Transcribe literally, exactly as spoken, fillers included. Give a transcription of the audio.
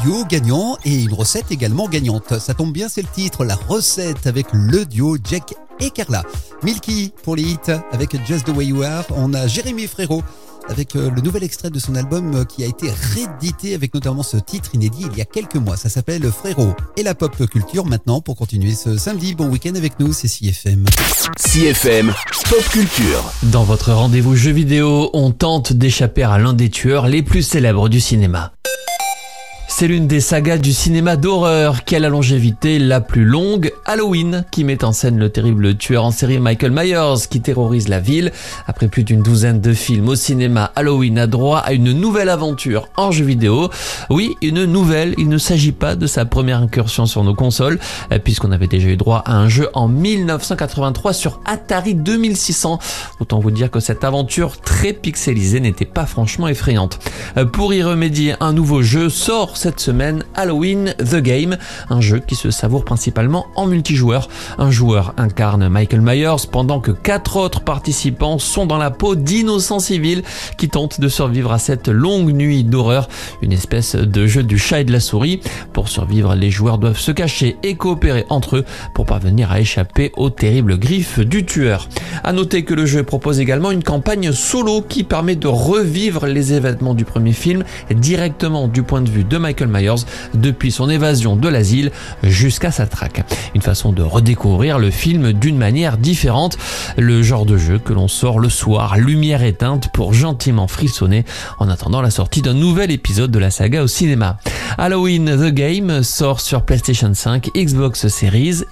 duo gagnant et une recette également gagnante. Ça tombe bien, c'est le titre, la recette avec le duo Jack et Carla. Milky pour les hits avec Just the Way You Are. On a Jérémy Frérot avec le nouvel extrait de son album qui a été réédité avec notamment ce titre inédit il y a quelques mois. Ça s'appelle Frérot. Et la pop culture maintenant pour continuer ce samedi. Bon week-end avec nous, c'est C F M. C F M Pop Culture. Dans votre rendez-vous jeux vidéo, on tente d'échapper à l'un des tueurs les plus célèbres du cinéma. C'est l'une des sagas du cinéma d'horreur qui a la longévité la plus longue, Halloween, qui met en scène le terrible tueur en série Michael Myers qui terrorise la ville. Après plus d'une douzaine de films au cinéma, Halloween a droit à une nouvelle aventure en jeu vidéo. Oui, une nouvelle, il ne s'agit pas de sa première incursion sur nos consoles, puisqu'on avait déjà eu droit à un jeu en dix-neuf cent quatre-vingt-trois sur Atari deux mille six cents. Autant vous dire que cette aventure très pixelisée n'était pas franchement effrayante. Pour y remédier, un nouveau jeu sort cette semaine, Halloween The Game, un jeu qui se savoure principalement en multijoueur. Un joueur incarne Michael Myers pendant que quatre autres participants sont dans la peau d'innocents civils qui tentent de survivre à cette longue nuit d'horreur, une espèce de jeu du chat et de la souris. Pour survivre, les joueurs doivent se cacher et coopérer entre eux pour parvenir à échapper aux terribles griffes du tueur. À noter que le jeu propose également une campagne solo qui permet de revivre les événements du premier film directement du point de vue de Michael Myers depuis son évasion de l'asile jusqu'à sa traque. Une façon de redécouvrir le film d'une manière différente, le genre de jeu que l'on sort le soir, lumière éteinte, pour gentiment frissonner en attendant la sortie d'un nouvel épisode de la saga au cinéma. Halloween The Game sort sur PlayStation cinq, Xbox Series